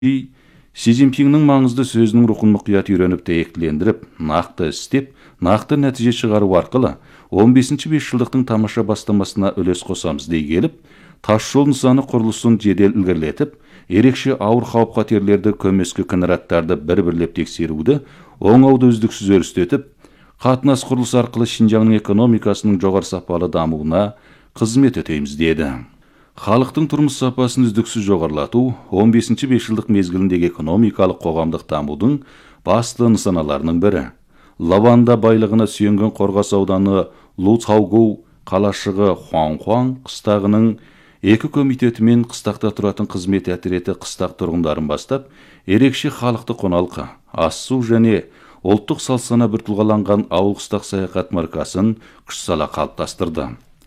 Си Цзиньпиннің маңызды сөзінің рухын мұқият үйреніп дәйектілендіріп, нақты істеп, нақты нәтиже шығару арқылы 15-ші бесжылдықтың тамаша бастамасына үлес қосамыз дей келіп, тасжол нысаны құрылысын жедел ілгерілетіп, ерекше ауыр қауіп-қатерлерді, көмескі кінараттарды бір-бірлеп тексеруді, оңауды үздіксіз өрістетіп, қатынас құрылысы арқылы Шинжаңның экономикасының жоғары сапалы дамуына қызмет етеміз деді. Халықтың тұрмыс сапасын үздіксіз жоғарылату 15-ші бесжылдық мезгіліндегі экономикалық қоғамдық дамудың басты нысаналарының бірі. Лаванда байлығына сүйенген Қорғас ауданы Луцхаугоу қалашығы Хуан қыстағының 2 комитеті мен қыстақта тұратын қызмет әтіреті қыстақ тұрғындарын бастап, ерекше халықты қоналқы, ас-су және ұлттық салт-сана біртұлғаланған ауыл қыстақ саяхат маркасын күш сала қалыптастырды.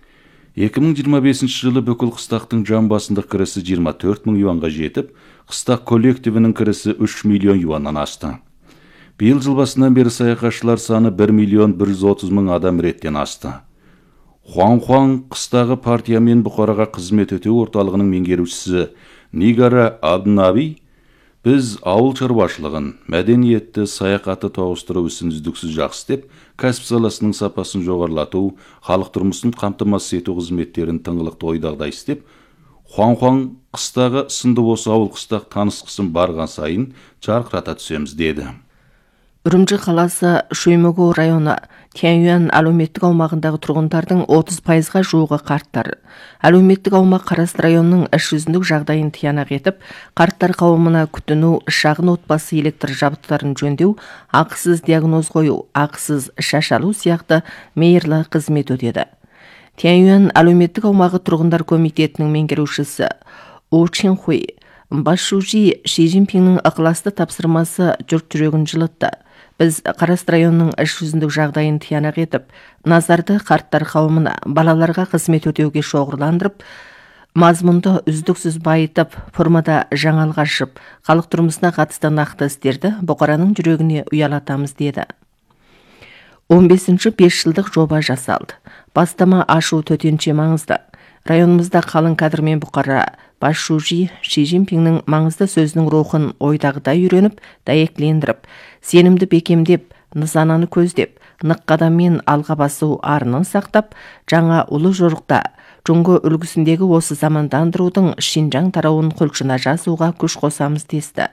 2025 жылы бүкіл қыстақтың жан басындық кірісі 24 мың юанға жетіп, қыстақ коллективінің кірісі 3 миллион юаннан асты. Биыл жыл басынан бері саяхатшылар саны 1 миллион 130 мың адам реттен асты. Хуан қыстағы партия мен бұқараға қызмет өтеу орталығының меңгерушісі Нигара Абднаби, біз ауыл шаруашылығын, мәдениетті, саяхатты тоғыстыру ісін үздіксіз жақсы деп, кәсіп саласының сапасын жоғарылату, халық тұрмысын қамтамасыз ету қызметтерін тыңғылықты ойдағыдай істеп, Хуан қыстағы сынды осы ауыл қыстақ танысқысын барған сайын жарқырата түсеміз деді. Үрімжі қаласы Шуймөгоу районы Тяньюань әлеуметтік аумағындағы тұрғындардың 30%-ға жуығы қарттар. Әлеуметтік аумақ қарасты районның іс жүзіндік жағдайын тиянақ етіп, қарттар қауымына күтіну, шағын отбасы электр жабдықтарын жөндеу, ақысыз диагноз қою, ақысыз шаш алу сияқты мейірлі қызмет өтеді. Тяньюань әлеуметтік аумағы тұрғындар комитетінің меңгерушісі У Чинхуй, басшысы Си Цзиньпиннің ықыласты тапсырмасы жұрт жүрегін жылытты. Біз қарасты районның іс жүзіндік жағдайын тиянақ етіп, назарды қарттар қауымына, балаларға қызмет өтеуге шоғырландырып, мазмұнды үздіксіз байытып, формада жаңалық ашып, халық тұрмысына қатысты нақты істерді бұқараның жүрегіне ұялатамыз деді. 15-ші бесжылдық жоба жасалды. Бастама ашу төтенше маңызды. Районымызда қалың кадр мен бұқара басшысы Си Цзиньпиннің маңызды сөзінің рухын ойдағыдай үйреніп, дәйектілендіріп, сенімді бекемдеп, нысананы көздеп, нық қадаммен алға басу арынын сақтап, жаңа ұлы жорықта Жұңғы үлгісіндегі осы замандандырудың Шинжаң тарауын құлшына жазуға күш қосамыз десті.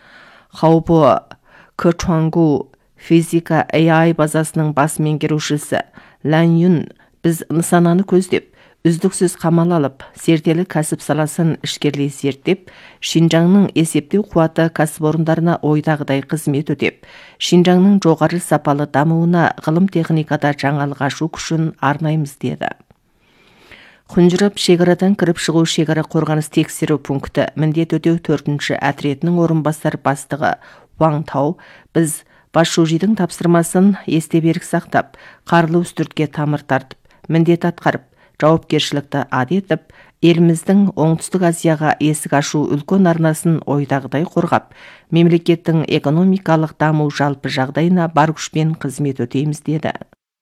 Хаобо Кычуангу физика AI базасының бас меңгерушісі Лан Юн, біз нысананы көздеп, үздіксіз қамал алып, зерделі кәсіп саласын ішкерлей зерттеп, Шинжаңның есептеу қуаты кәсіпорындарына ойдағыдай қызмет өтеп, Шинжаңның жоғары сапалы дамуына ғылым техникада жаңалық ашу күшін арнаймыз деді. Құнжырап шекарадан кіріп шығу шекара қорғаныс тексеру пункті міндет өтеу 4-ші әтіретінің орынбасар бастығы Ваң Тау, біз басшысының тапсырмасын есте берік сақтап, қарлы үстіртке тамыр тартып, міндет атқарып, жауапкершілікті адетіп, еліміздің оңтүстік Азияға есік ашу үлкен арнасын ойдағыдай қорғап, мемлекеттің экономикалық даму жалпы жағдайына бар күшпен қызмет өтейміз деді.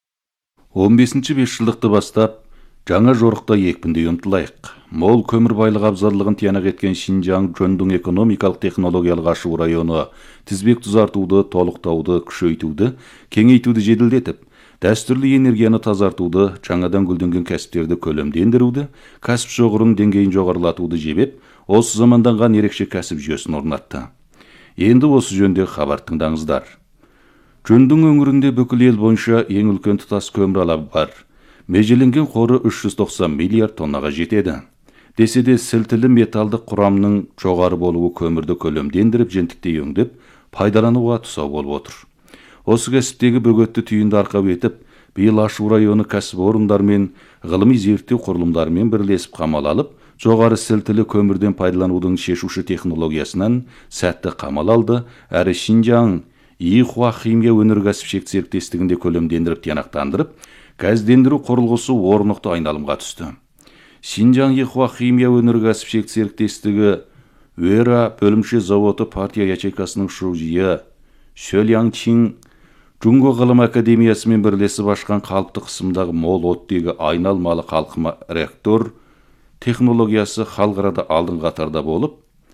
15-ші бесжылдықты бастап, жаңа жорықта екпіндей ұмтылайық. Мол көмір байлығы абзарлығын тиянақ еткен Шинжаң жөндің экономикалық технологиялық ашу районы тізбек тұзартуды, толықтауды, күшейтуді, кеңейтуді жеделдетіп, дәстүрлі энергияны тазартуды, жаңадан гүлденген кәсіптерді көлемдендіруді, кәсіп шоғырының деңгейін жоғарылатуды жебеп, осы заманданған ерекше кәсіп жүйесін орнатты. Енді осы жөнде хабар тыңдаңыздар. Жөндің өңірінде бүкіл ел бойынша ең үлкен тұтас көмір алабы бар. Межеленген қоры 390 миллиард тоннаға жетеді. Десе де сілтілі металдық құрамның жоғары болуы көмірді көлемдендіріп, жентіктей өңдеп, пайдалануға тұсау болып отыр. Осы кәсіптегі бөгетті түйінді арқау етіп, биыл ашу районы кәсіпорындармен, ғылыми зерттеу құрылымдарымен бірлесіп қамал алып, жоғары сілтілі көмірден пайдаланудың шешуші технологиясынан сәтті қамал алды, әрі Шинжаң Ихуа химия өнеркәсіп серіктестігінде көлемдендіріп тиянақтандырып, газдендіру құрылғысы орнықты айналымға түсті. Шинжаң Ихуа химия өнеркәсіп серіктестігі Өра бөлімше заводы партия ячейкасының шужиы Шөлянчин Жұңғы ғылым академиясымен бірлесіп ашқан қалыпты қысымдағы мол оттегі айналмалы қалқыма реактор технологиясы халықарада алдың қатарда болып,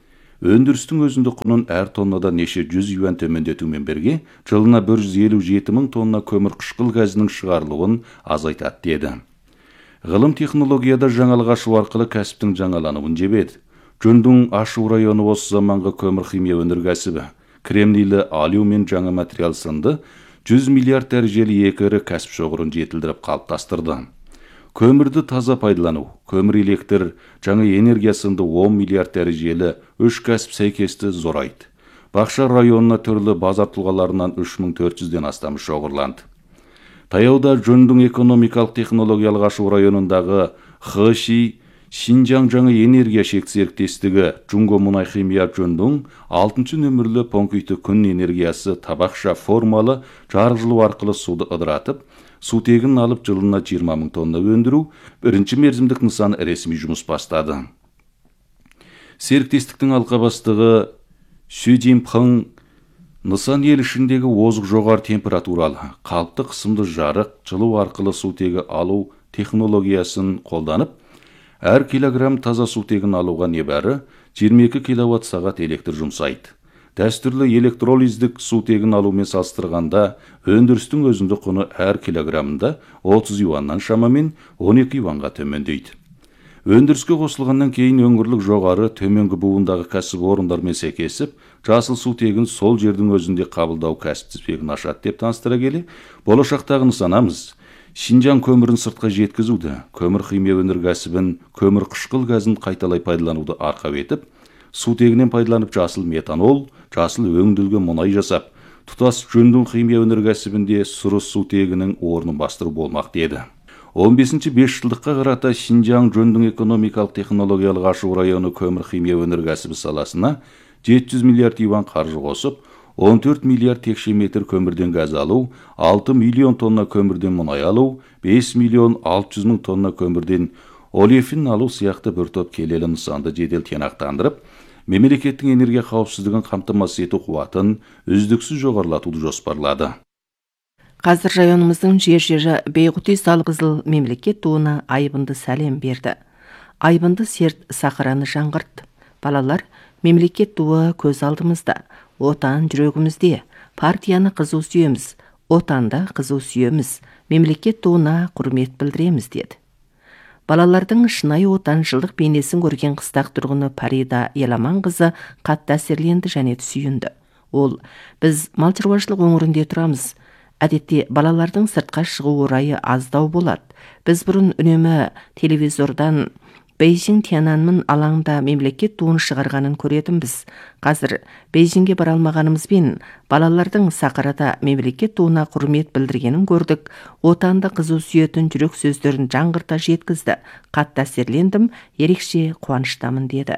Өндірістің өзіндік құнын әр тоннада неше 100 юан төмендетумен бірге, жылына 157 мың тонна көмір қышқыл газының шығарылуын азайтады деді. Ғылым технологияда жаңалық ашу арқылы кәсіптің жаңалануын жебеді. Жөндің Ашу районы осы заманғы көмір химия өнеркәсібі, кремнийлі алюмин жаңа материал сынды 100 миллиард дәрежелі екі ірі кәсіп шоғырын жетілдіріп қалыптастырды. Көмірді таза пайдалану, көмір электр, жаңа энергия сынды 10 миллиард дәрежелі үш кәсіп сәйкесті зорайды. Бақша районына түрлі базар тұлғаларынан 3400-ден астамы шоғырланды. Таяуда жөндің экономикалық технологиялық Ашу районындағы Хыши Шинжаң жаңа энергия шек серіктестігі Джунго мұнай химия жөндің 6-шы нөмірлі пункті күн энергиясы табақша формалы жарық жылу арқылы суды ыдыратып, сутегін алып жылына 20 мың тонна өндіру бірінші мерзімдік нысаны ресми жұмыс бастады. Серіктестіктің алқа бастығы Сю Жинпың нысан ел ішіндегі озық жоғары температуралы, қалыпты қысымды жарық жылу арқылы сутегі алу технологиясын қолданып, әр килограмм таза сутегін алуға небәрі 22 киловатт сағат электр жұмсайды. Дәстүрлі электролиздік сутегін алумен салыстырғанда өндірістің өзіндік құны әр килограммында 30 юаннан шамамен 12 юанға төмендейді. Өндіріске қосылғаннан кейін өңірлік жоғары төменгі буындағы кәсіп орындармен сәйкесіп, жасыл сутегін сол жердің өзінде қабылдау кәсіп тізбегін ашады деп таныстыра келе, болашақтағы нысанамыз Шинжаң көмірін сыртқа жеткізуді, көмір химия өнеркәсібін, көмір қышқыл газын қайталай пайдалануды арқау етіп, сутегінен пайдаланып жасыл метанол, жасыл өңделген мұнай жасап, тұтас жөндің химия өнеркәсібінде сұрыс сутегінің орнын бастыру болмақ деді. 15-ші 5 жылдыққа қарата Шинжаң жөндің экономикалық технологиялық Ашу районы көмір химия өнеркәсібі саласына 700 миллиард юан қаржы қосып, 14 миллиард текше метр көмірден газ алу, 6 миллион тонна көмірден мұнай алу, 5 миллион 600 мың тонна көмірден олефин алу сияқты бір топ келелі нысанды жедел тиянақтандырып, мемлекеттің энергия қауіпсіздігін қамтамасыз ету қуатын үздіксіз жоғарылатуды жоспарлады. Қазір районымыздың жер-жері бейғұти салғызыл мемлекет туына айбынды сәлем берді. Айбынды серт сақыраны жаңғыртты. Балалар, мемлекет туы көз алдымызда. Отан жүрегімізде, партияны қызу сүйеміз, отанды қызу сүйеміз, мемлекет туына құрмет білдіреміз деді. Балалардың шынайы отаншылдық бейнесін көрген қыстақ тұрғыны Парида Еламанқызы қатты әсерленді және сүйінді. Ол, біз мал шаруашылық өңірінде тұрамыз. Әдетте балалардың сыртқа шығу орайы аздау болады. Біз бұрын үнемі телевизордан Бейжің Тяньаньмэнь алаңда мемлекет туын шығарғанын көретінбіз. Қазір Бейжіңге бара алмағанымызбен балалардың Сақарада мемлекет туына құрмет білдіргенін көрдік. Отанды қызу сүйетін жүрек сөздерін жаңғырта жеткізді. Қатты әсерлендім, ерекше қуаныштамын деді.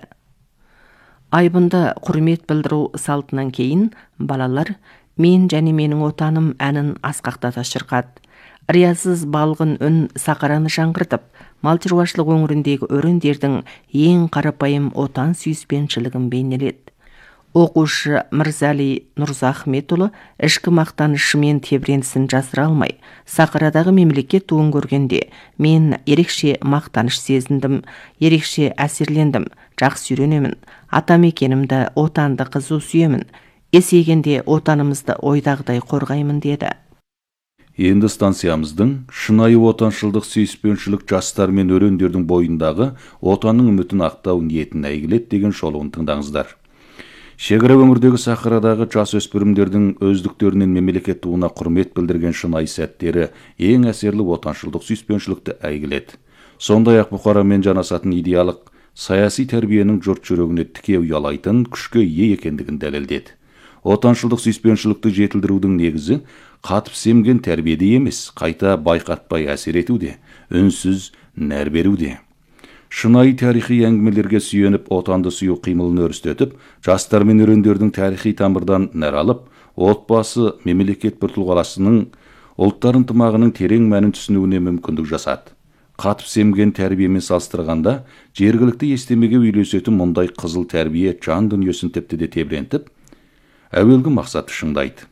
Айбынды құрмет білдіру салтынан кейін балалар «Мен және менің отаным» әнін асқақтата шырқады. Риясыз балғын үн Сақараны жаңғыртып, мал шаруашылық өңіріндегі өрендердің ең қарапайым отан сүйіспеншілігін бейнеледі. Оқушы Мырзали Нұрзахметұлы ішкі мақтанышымен тебіренісін жасыра алмай, Сақарадағы мемлекет туын көргенде мен ерекше мақтаныш сезіндім, ерекше әсерлендім, жақсы үйренемін, атамекенімді, отанды қызу сүйемін, есейгенде отанымызды ойдағыдай қорғаймын деді. Енді станциямыздың шынайы отаншылдық сүйіспеншілік жастар мен өрендердің бойындағы отанның үмітін ақтау ниетін әйгілет деген шолуын тыңдаңыздар. Шекара өңірдегі Сақарадағы жас өспірімдердің өздіктерінен мемлекет туына құрмет білдірген шынайы сәттері ең әсерлі отаншылдық сүйіспеншілікті әйгілет. Сондай-ақ бұқарамен жанасатын идеялық саяси тәрбиенің жұрт жүрегіне тіке ұялайтын күшке ие екендігін дәлелдеді. Отаншылдық сүйіспеншілікті жетілдірудің негізі қатып семген тәрбиеде емес, қайта байқатпай әсер етуде, үнсіз нәр беруде. Шынайы тарихи әңгімелерге сүйеніп, отанды сүю қимылын өрістетіп, жастар мен өрендердің тарихи тамырдан нәр алып, отбасы, мемлекет біртұлғаласының, ұлттар ынтымағының терең мәнін түсінуіне мүмкіндік жасады. Қатып семген тәрбиемен салыстырғанда, жергілікті естемеге үйлесетін мұндай қызыл тәрбие жан дүниесін тіпті де тебірентіп, әуелгі мақсаты шыңдайды.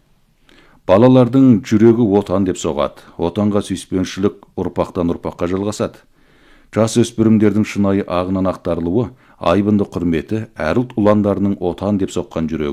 Балалардың жүрегі отан деп соғады, отанға сүйіспеншілік ұрпақтан ұрпаққа жалғасады. Жас өспірімдердің шынайы ағынан ақтарылуы, айбынды құрметі, әр ұлт ұландарының отан деп соққан жүрегі